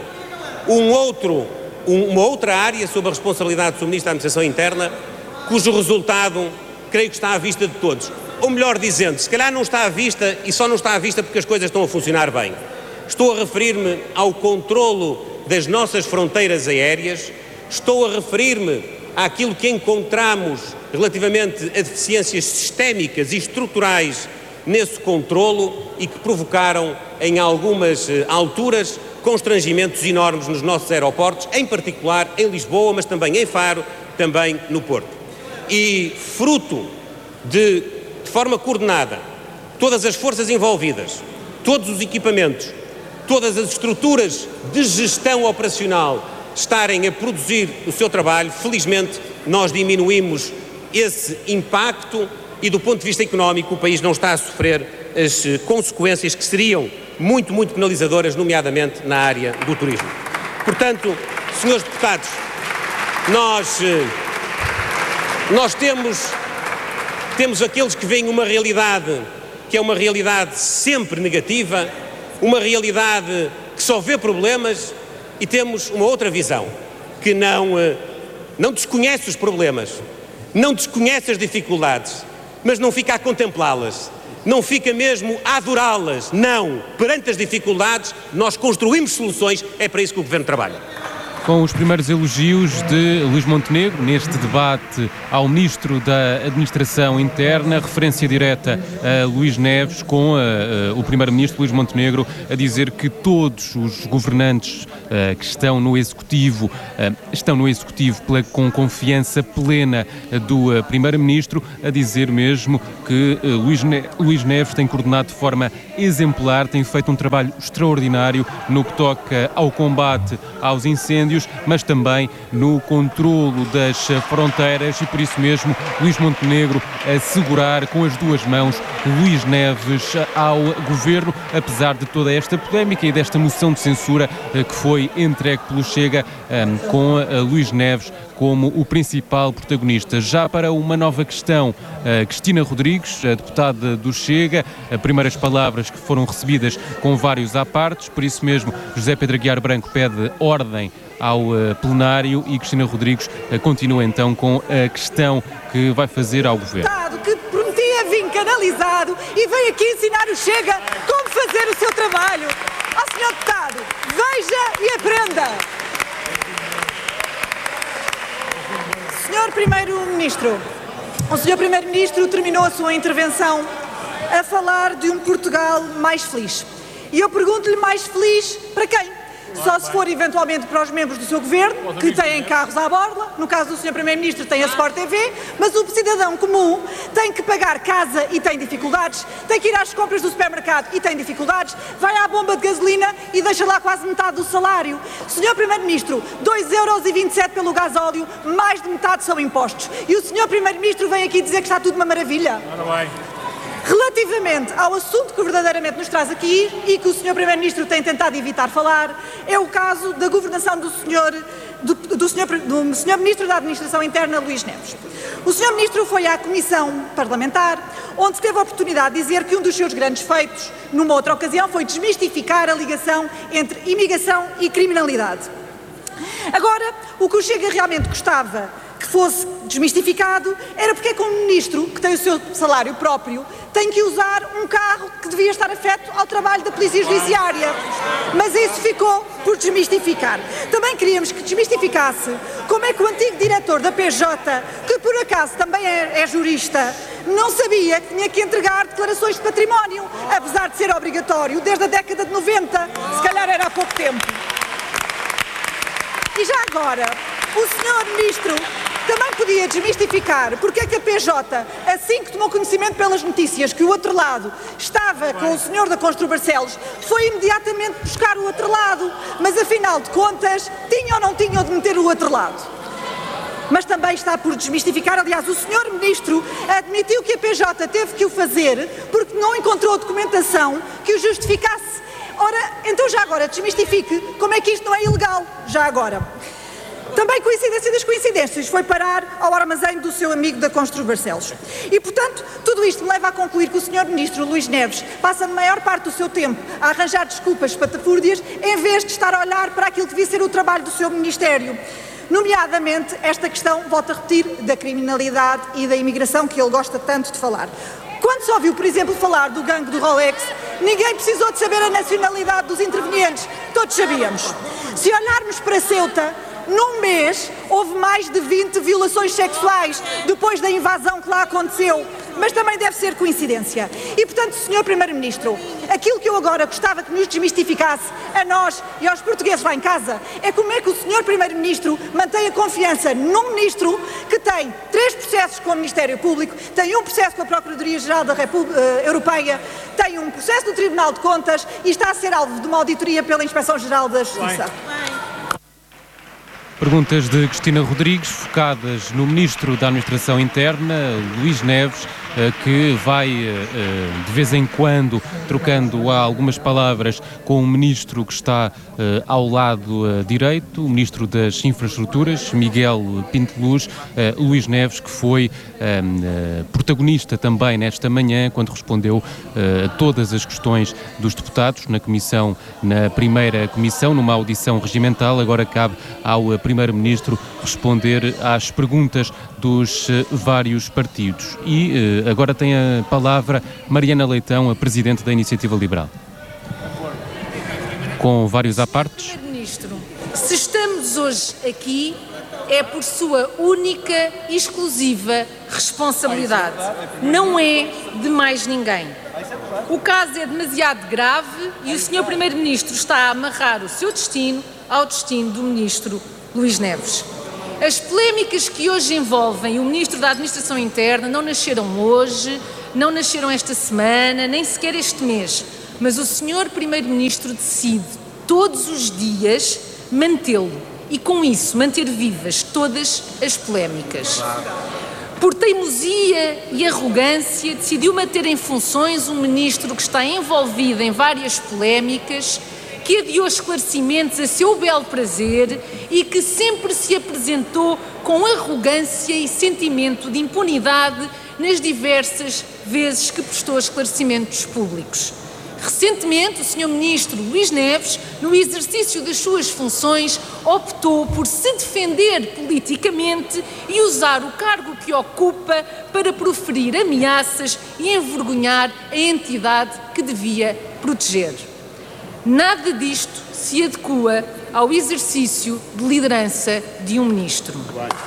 uma outra área sob a responsabilidade do Sr. Ministro da Administração Interna, cujo resultado creio que está à vista de todos. Ou melhor dizendo, se calhar não está à vista e só não está à vista porque as coisas estão a funcionar bem. Estou a referir-me ao controlo das nossas fronteiras aéreas, estou a referir-me àquilo que encontramos relativamente a deficiências sistémicas e estruturais nesse controlo e que provocaram em algumas alturas constrangimentos enormes nos nossos aeroportos, em particular em Lisboa, mas também em Faro, também no Porto. E fruto de forma coordenada, todas as forças envolvidas, todos os equipamentos, todas as estruturas de gestão operacional estarem a produzir o seu trabalho, felizmente nós diminuímos esse impacto e do ponto de vista económico o país não está a sofrer as consequências que seriam muito, muito penalizadoras, nomeadamente na área do turismo. Portanto, senhores deputados, nós temos aqueles que veem uma realidade que é uma realidade sempre negativa, uma realidade que só vê problemas, e temos uma outra visão, que não desconhece os problemas, não desconhece as dificuldades, mas não fica a contemplá-las, não fica mesmo a adorá-las. Não, perante as dificuldades nós construímos soluções, é para isso que o Governo trabalha. Com os primeiros elogios de Luís Montenegro neste debate ao Ministro da Administração Interna, referência direta a Luís Neves, com o Primeiro-Ministro Luís Montenegro a dizer que todos os governantes que estão no Executivo com confiança plena do Primeiro-Ministro, a dizer mesmo que Luís Neves tem coordenado de forma exemplar, tem feito um trabalho extraordinário no que toca ao combate aos incêndios, mas também no controlo das fronteiras, e por isso mesmo Luís Montenegro a segurar com as duas mãos Luís Neves ao Governo, apesar de toda esta polémica e desta moção de censura que foi entregue pelo Chega, com Luís Neves como o principal protagonista. Já para uma nova questão, Cristina Rodrigues, a deputada do Chega, primeiras palavras que foram recebidas com vários à partes, por isso mesmo José Pedro Aguiar Branco pede ordem ao plenário e Cristina Rodrigues continua então com a questão que vai fazer ao Governo. Que prometia vir canalizado e veio aqui ensinar o Chega como fazer o seu trabalho. Ó senhor deputado, veja e aprenda. Senhor Primeiro-Ministro, o Senhor Primeiro-Ministro terminou a sua intervenção a falar de um Portugal mais feliz. E eu pergunto-lhe, mais feliz para quem? Só se for eventualmente para os membros do seu governo, que têm carros à borla, no caso do Sr. Primeiro-Ministro tem a Sport TV, mas o cidadão comum tem que pagar casa e tem dificuldades, tem que ir às compras do supermercado e tem dificuldades, vai à bomba de gasolina e deixa lá quase metade do salário. Sr. Primeiro-Ministro, 2,27€ pelo gasóleo, mais de metade são impostos. E o Sr. Primeiro-Ministro vem aqui dizer que está tudo uma maravilha. Relativamente ao assunto que verdadeiramente nos traz aqui e que o Sr. Primeiro-Ministro tem tentado evitar falar, é o caso da governação do Sr. Ministro da Administração Interna, Luís Neves. O Sr. Ministro foi à Comissão Parlamentar, onde teve a oportunidade de dizer que um dos seus grandes feitos, numa outra ocasião, foi desmistificar a ligação entre imigração e criminalidade. Agora, o que o Chega realmente gostava que fosse desmistificado era porque é que um ministro que tem o seu salário próprio tem que usar um carro que devia estar afeto ao trabalho da Polícia Judiciária. Mas isso ficou por desmistificar. Também queríamos que desmistificasse como é que o antigo diretor da PJ, que por acaso também é jurista, não sabia que tinha que entregar declarações de património, apesar de ser obrigatório desde a década de 90, se calhar era há pouco tempo. E já agora, o Sr. Ministro também podia desmistificar porque é que a PJ, assim que tomou conhecimento pelas notícias que o outro lado estava com o senhor da Constru Barcelos, foi imediatamente buscar o outro lado, mas afinal de contas, tinha ou não tinha de meter o outro lado. Mas também está por desmistificar, aliás, o Sr. Ministro admitiu que a PJ teve que o fazer porque não encontrou documentação que o justificasse. Ora, então já agora desmistifique como é que isto não é ilegal, já agora. Também coincidência das coincidências, foi parar ao armazém do seu amigo da Constru Barcelos. E, portanto, tudo isto me leva a concluir que o Sr. Ministro Luís Neves passa a maior parte do seu tempo a arranjar desculpas patafúrdias em vez de estar a olhar para aquilo que devia ser o trabalho do seu Ministério. Nomeadamente, esta questão, volto a repetir, da criminalidade e da imigração, que ele gosta tanto de falar. Quando se ouviu, por exemplo, falar do gangue do Rolex, ninguém precisou de saber a nacionalidade dos intervenientes, todos sabíamos. Se olharmos para Ceuta, num mês houve mais de 20 violações sexuais depois da invasão que lá aconteceu, mas também deve ser coincidência. E, portanto, Sr. Primeiro-Ministro, aquilo que eu agora gostava que nos desmistificasse a nós e aos portugueses lá em casa é como é que o Sr. Primeiro-Ministro mantém a confiança num Ministro que tem 3 processos com o Ministério Público, tem um processo com a Procuradoria-Geral da Europeia, tem um processo do Tribunal de Contas e está a ser alvo de uma auditoria pela Inspeção-Geral da Justiça. Perguntas de Cristina Rodrigues, focadas no Ministro da Administração Interna, Luís Neves, que vai, de vez em quando, trocando algumas palavras com o Ministro que está ao lado direito, o Ministro das Infraestruturas, Miguel Pinto Luz, Luís Neves, que foi protagonista também nesta manhã, quando respondeu a todas as questões dos deputados na primeira comissão, numa audição regimental. Agora cabe ao Primeiro-Ministro responder às perguntas dos vários partidos. E agora tem a palavra Mariana Leitão, a Presidente da Iniciativa Liberal. Com vários à partes. Primeiro-Ministro, Se estamos hoje aqui, é por sua única e exclusiva responsabilidade. Não é de mais ninguém. O caso é demasiado grave e o Sr. Primeiro-Ministro está a amarrar o seu destino ao destino do Ministro Luís Neves. As polémicas que hoje envolvem o Ministro da Administração Interna não nasceram hoje, não nasceram esta semana, nem sequer este mês, mas o Sr. Primeiro-Ministro decide todos os dias mantê-lo e, com isso, manter vivas todas as polémicas. Por teimosia e arrogância, decidiu manter em funções um ministro que está envolvido em várias polémicas, que adiou esclarecimentos a seu belo prazer e que sempre se apresentou com arrogância e sentimento de impunidade nas diversas vezes que prestou esclarecimentos públicos. Recentemente, o Sr. Ministro Luís Neves, no exercício das suas funções, optou por se defender politicamente e usar o cargo que ocupa para proferir ameaças e envergonhar a entidade que devia proteger. Nada disto se adequa ao exercício de liderança de um ministro.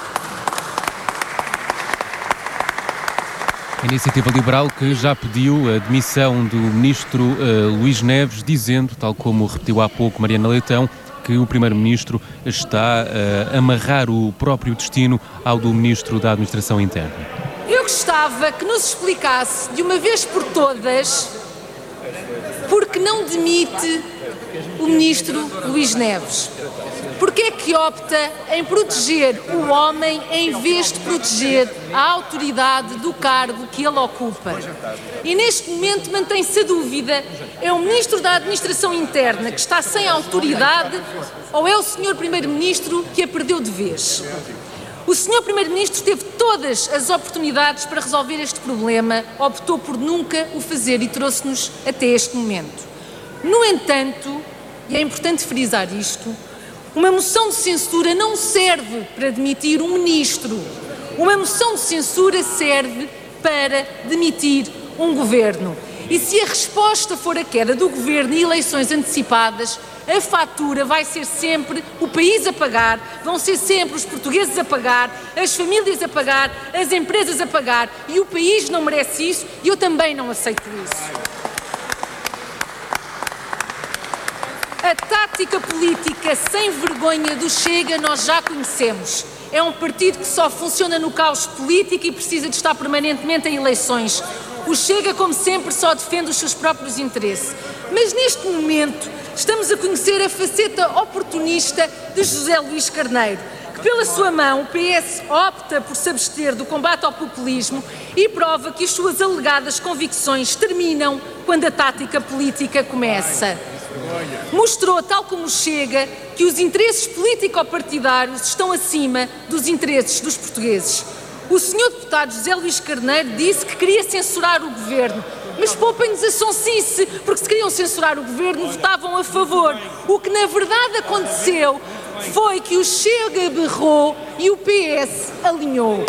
A Iniciativa Liberal que já pediu a demissão do ministro Luís Neves, dizendo, tal como repetiu há pouco Mariana Leitão, que o primeiro-ministro está a amarrar o próprio destino ao do ministro da Administração Interna. Eu gostava que nos explicasse de uma vez por todas porque não demite o ministro Luís Neves. Porque é que opta em proteger o homem em vez de proteger a autoridade do cargo que ele ocupa? E neste momento mantém-se a dúvida, é o Ministro da Administração Interna que está sem autoridade ou é o Sr. Primeiro-Ministro que a perdeu de vez? O Sr. Primeiro-Ministro teve todas as oportunidades para resolver este problema, optou por nunca o fazer e trouxe-nos até este momento. No entanto, e é importante frisar isto, uma moção de censura não serve para demitir um ministro. Uma moção de censura serve para demitir um governo. E se a resposta for a queda do governo e eleições antecipadas, a fatura vai ser sempre o país a pagar, vão ser sempre os portugueses a pagar, as famílias a pagar, as empresas a pagar. E o país não merece isso e eu também não aceito isso. A tática política sem vergonha do Chega nós já conhecemos. É um partido que só funciona no caos político e precisa de estar permanentemente em eleições. O Chega, como sempre, só defende os seus próprios interesses. Mas neste momento estamos a conhecer a faceta oportunista de José Luís Carneiro, que pela sua mão o PS opta por se abster do combate ao populismo e prova que as suas alegadas convicções terminam quando a tática política começa. Mostrou, tal como Chega, que os interesses político-partidários estão acima dos interesses dos portugueses. O Sr. Deputado José Luís Carneiro disse que queria censurar o Governo, mas poupem-nos a sonsice, porque se queriam censurar o Governo, votavam a favor. O que na verdade aconteceu foi que o Chega berrou e o PS alinhou.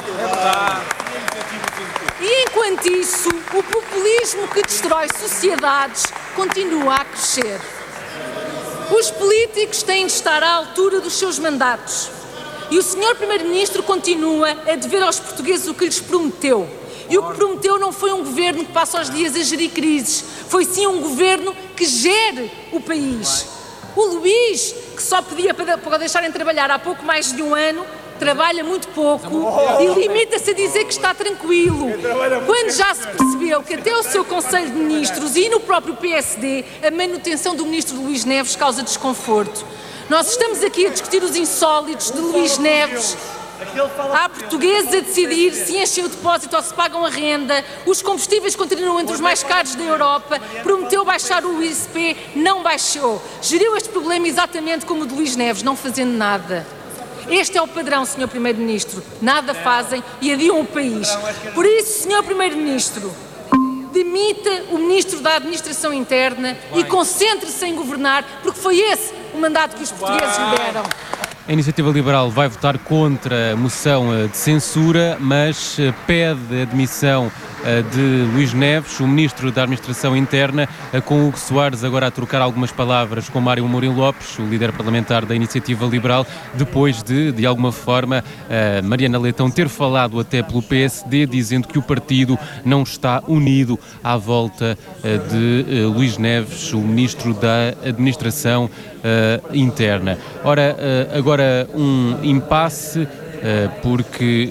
E enquanto isso, o populismo que destrói sociedades continua a crescer. Os políticos têm de estar à altura dos seus mandatos. E o Sr. Primeiro-Ministro continua a dever aos portugueses o que lhes prometeu. E o que prometeu não foi um governo que passa os dias a gerir crises, foi sim um governo que gere o país. O Luís, que só pedia para deixarem trabalhar há pouco mais de um ano, trabalha muito pouco e limita-se a dizer que está tranquilo, quando já se percebeu que até o seu Conselho de Ministros e no próprio PSD a manutenção do Ministro Luís Neves causa desconforto. Nós estamos aqui a discutir os insólitos de Luís Neves. Há portugueses a decidir se enchem o depósito ou se pagam a renda, os combustíveis continuam entre os mais caros da Europa, prometeu baixar o ISP, não baixou. Geriu este problema exatamente como o de Luís Neves, não fazendo nada. Este é o padrão, Sr. Primeiro-Ministro. Nada fazem e adiam o país. Por isso, Sr. Primeiro-Ministro, demita o Ministro da Administração Interna e concentre-se em governar, porque foi esse o mandato que os portugueses lhe deram. A Iniciativa Liberal vai votar contra a moção de censura, mas pede a demissão de Luís Neves, o Ministro da Administração Interna, com Hugo Soares agora a trocar algumas palavras com Mário Amorim Lopes, o líder parlamentar da Iniciativa Liberal, depois de alguma forma, Mariana Leitão ter falado até pelo PSD, dizendo que o partido não está unido à volta de Luís Neves, o Ministro da Administração Interna. Ora, agora um impasse, porque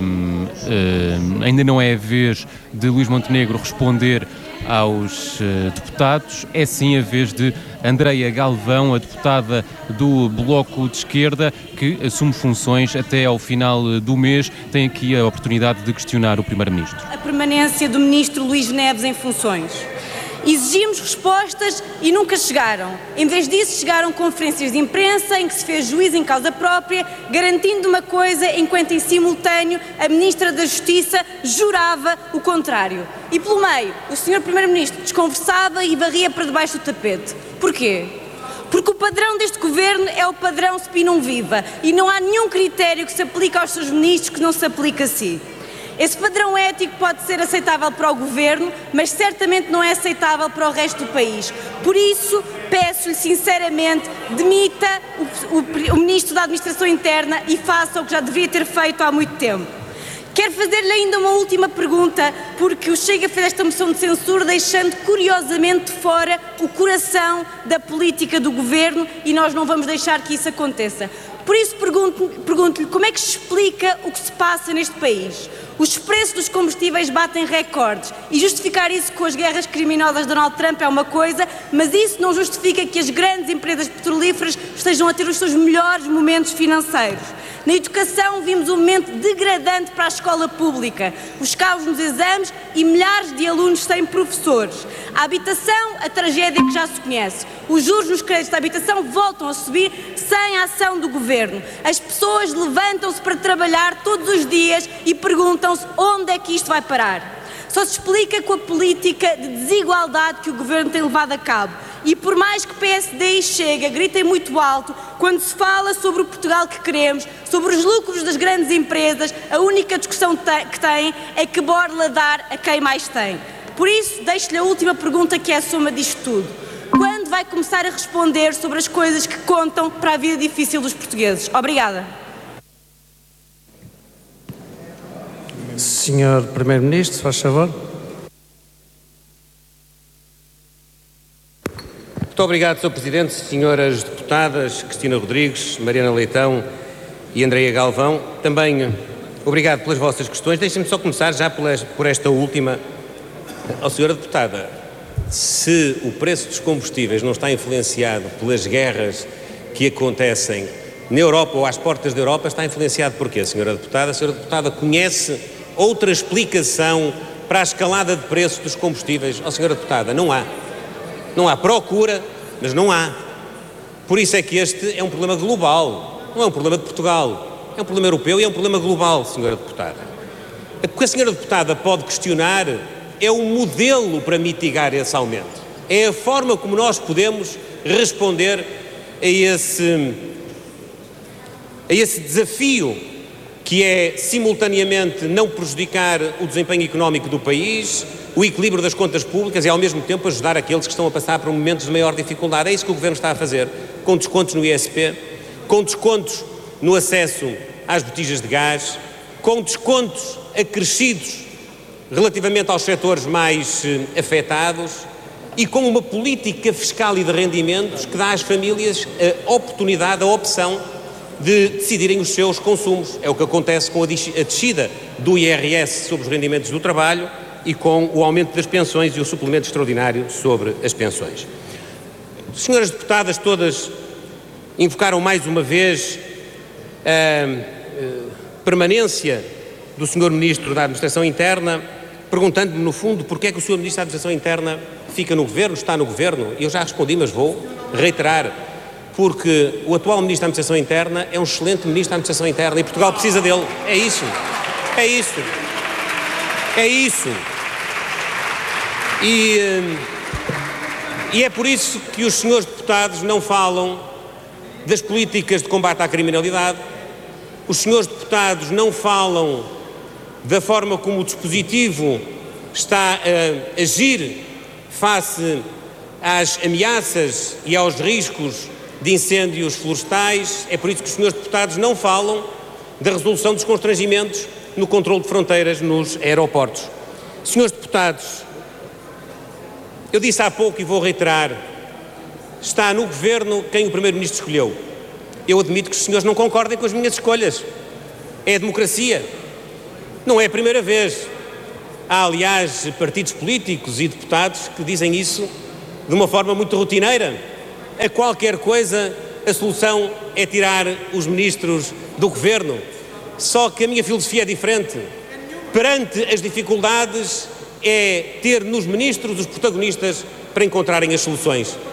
ainda não é a vez de Luís Montenegro responder aos deputados, é sim a vez de Andreia Galvão, a deputada do Bloco de Esquerda, que assume funções até ao final do mês. Tem aqui a oportunidade de questionar o Primeiro-Ministro. A permanência do Ministro Luís Neves em funções. Exigimos respostas e nunca chegaram. Em vez disso, chegaram conferências de imprensa em que se fez juízo em causa própria, garantindo uma coisa, enquanto em simultâneo a Ministra da Justiça jurava o contrário. E pelo meio, o Sr. Primeiro-Ministro desconversava e varria para debaixo do tapete. Porquê? Porque o padrão deste governo é o padrão Spinum Viva e não há nenhum critério que se aplique aos seus ministros que não se aplique a si. Esse padrão ético pode ser aceitável para o governo, mas certamente não é aceitável para o resto do país. Por isso, peço-lhe sinceramente, demita o Ministro da Administração Interna e faça o que já deveria ter feito há muito tempo. Quero fazer-lhe ainda uma última pergunta, porque o Chega fez esta moção de censura deixando curiosamente fora o coração da política do governo e nós não vamos deixar que isso aconteça. Por isso pergunto-lhe como é que se explica o que se passa neste país. Os preços dos combustíveis batem recordes e justificar isso com as guerras criminosas de Donald Trump é uma coisa, mas isso não justifica que as grandes empresas petrolíferas estejam a ter os seus melhores momentos financeiros. Na educação vimos um momento degradante para a escola pública, os caos nos exames e milhares de alunos sem professores. A habitação, a tragédia que já se conhece. Os juros nos créditos da habitação voltam a subir sem a ação do governo. As pessoas levantam-se para trabalhar todos os dias e perguntam-se onde é que isto vai parar. Só se explica com a política de desigualdade que o governo tem levado a cabo. E por mais que PSD e Chega gritem muito alto, quando se fala sobre o Portugal que queremos, sobre os lucros das grandes empresas, a única discussão que têm é que borla dar a quem mais tem. Por isso, deixo-lhe a última pergunta, que é a soma disto tudo. Quando vai começar a responder sobre as coisas que contam para a vida difícil dos portugueses? Obrigada. Senhor Primeiro-Ministro, se faz favor. Muito obrigado, Sr. Presidente, senhoras deputadas Cristina Rodrigues, Mariana Leitão e Andreia Galvão. Também obrigado pelas vossas questões. Deixem-me só começar já por esta última. Senhora deputada, se o preço dos combustíveis não está influenciado pelas guerras que acontecem na Europa ou às portas da Europa, está influenciado por quê, senhora deputada? A senhora deputada conhece outra explicação para a escalada de preços dos combustíveis? Senhora deputada, não há. Não há procura, mas não há. Por isso é que este é um problema global, não é um problema de Portugal, é um problema europeu e é um problema global, senhora deputada. O que a senhora deputada pode questionar é o modelo para mitigar esse aumento. É a forma como nós podemos responder a esse desafio, que é simultaneamente não prejudicar o desempenho económico do país, o equilíbrio das contas públicas e ao mesmo tempo ajudar aqueles que estão a passar por momentos de maior dificuldade. É isso que o Governo está a fazer, com descontos no ISP, com descontos no acesso às botijas de gás, com descontos acrescidos relativamente aos setores mais afetados e com uma política fiscal e de rendimentos que dá às famílias a oportunidade, a opção de decidirem os seus consumos. É o que acontece com a descida do IRS sobre os rendimentos do trabalho e com o aumento das pensões e o suplemento extraordinário sobre as pensões. As senhoras deputadas todas invocaram mais uma vez a permanência do Sr. Ministro da Administração Interna, perguntando-me, no fundo, porque é que o Sr. Ministro da Administração Interna fica no Governo, está no Governo. Eu já respondi, mas vou reiterar, porque o atual Ministro da Administração Interna é um excelente Ministro da Administração Interna e Portugal precisa dele. É isso. É isso. É isso. E é por isso que os senhores deputados não falam das políticas de combate à criminalidade, os senhores deputados não falam da forma como o dispositivo está a agir face às ameaças e aos riscos de incêndios florestais. É por isso que os senhores deputados não falam da resolução dos constrangimentos no controle de fronteiras nos aeroportos. Senhores deputados, eu disse há pouco e vou reiterar, está no Governo quem o Primeiro-Ministro escolheu. Eu admito que os senhores não concordem com as minhas escolhas. É a democracia. Não é a primeira vez. Há, aliás, partidos políticos e deputados que dizem isso de uma forma muito rotineira. A qualquer coisa, a solução é tirar os ministros do Governo. Só que a minha filosofia é diferente. Perante as dificuldades, é ter nos ministros os protagonistas para encontrarem as soluções.